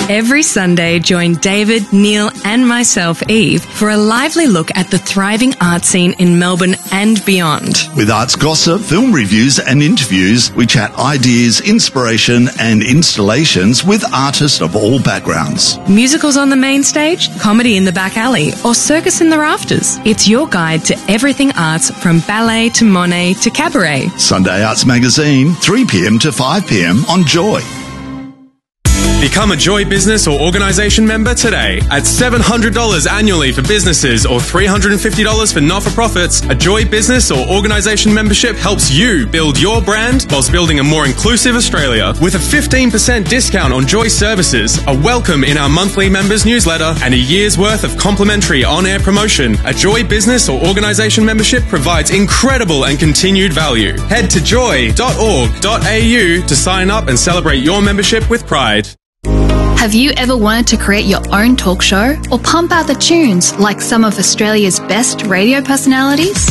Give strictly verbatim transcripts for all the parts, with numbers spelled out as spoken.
Every Sunday, join David, Neil and myself, Eve, for a lively look at the thriving art scene in Melbourne and beyond. With arts gossip, film reviews and interviews, we chat ideas, inspiration and installations with artists of all backgrounds. Musicals on the main stage, comedy in the back alley, or circus in the rafters. It's your guide to everything arts, from ballet to Monet to cabaret. Sunday Arts Magazine, three p.m. to five p.m. on Joy. Become a Joy business or organisation member today. At seven hundred dollars annually for businesses or three hundred fifty dollars for not-for-profits, a Joy business or organisation membership helps you build your brand whilst building a more inclusive Australia. With a fifteen percent discount on Joy services, a welcome in our monthly members newsletter and a year's worth of complimentary on-air promotion, a Joy business or organisation membership provides incredible and continued value. Head to joy dot org dot a u to sign up and celebrate your membership with pride. Have you ever wanted to create your own talk show or pump out the tunes like some of Australia's best radio personalities?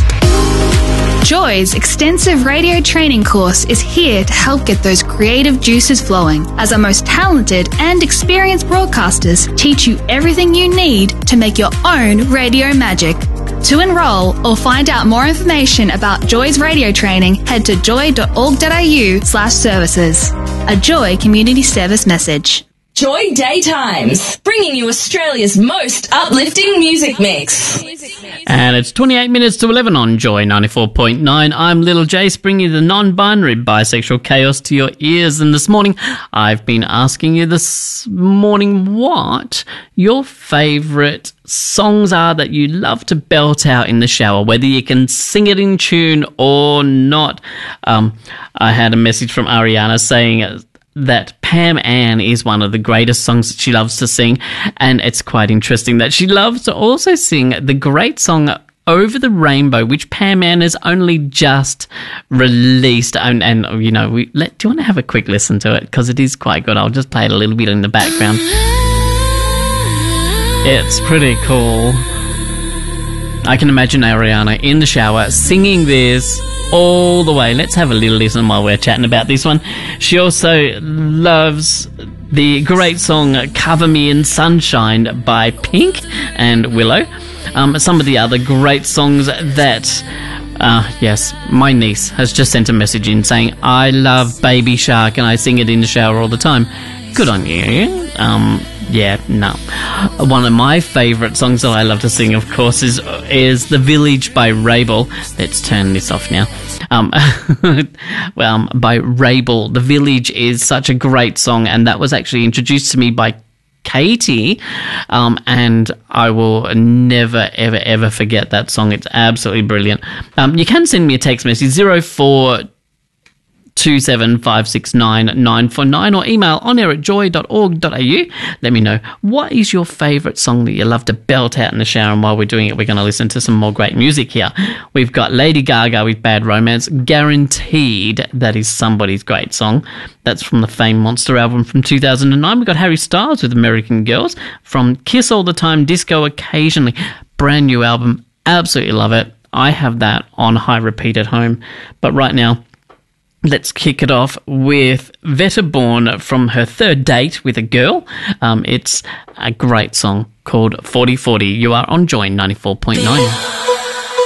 Joy's extensive radio training course is here to help get those creative juices flowing, as our most talented and experienced broadcasters teach you everything you need to make your own radio magic. To enrol or find out more information about Joy's radio training, head to joy dot org dot a u slash services. A Joy Community Service message. Joy Daytimes, bringing you Australia's most uplifting music mix. And it's twenty-eight minutes to eleven on Joy ninety-four point nine. I'm Little Jace, bringing you the non-binary bisexual chaos to your ears. And this morning, I've been asking you this morning what your favourite songs are that you love to belt out in the shower, whether you can sing it in tune or not. Um, I had a message from Ariana saying that Pam Ann is one of the greatest songs that she loves to sing, and it's quite interesting that she loves to also sing the great song Over the Rainbow, which Pam Ann has only just released. And, and you know, we let, do you want to have a quick listen to it? Because it is quite good. I'll just play it a little bit in the background. It's pretty cool. I can imagine Ariana in the shower singing this all the way. Let's have a little listen while we're chatting about this one. She also loves the great song Cover Me in Sunshine by Pink and Willow. Um, some of the other great songs that, uh, yes, my niece has just sent a message in saying, I love Baby Shark and I sing it in the shower all the time. Good on you. Um, yeah, no. One of my favourite songs that I love to sing, of course, is is The Village by Rabel. Let's turn this off now. Um, well, um, by Rabel. The Village is such a great song, and that was actually introduced to me by Katie, um, and I will never, ever, ever forget that song. It's absolutely brilliant. Um, you can send me a text message, zero four two seven five six nine nine four nine, or email on air at joy dot org dot a u. Let me know, what is your favourite song that you love to belt out in the shower? And while we're doing it, we're going to listen to some more great music here. We've got Lady Gaga with Bad Romance. Guaranteed that is somebody's great song. That's from the Fame Monster album from two thousand nine. We've got Harry Styles with American Girls. From Kiss All the Time, Disco Occasionally. Brand new album. Absolutely love it. I have that on high repeat at home. But right now, let's kick it off with Veta Bourne from her third date with a girl. Um, it's a great song called forty forty. You are on Joy ninety-four point nine.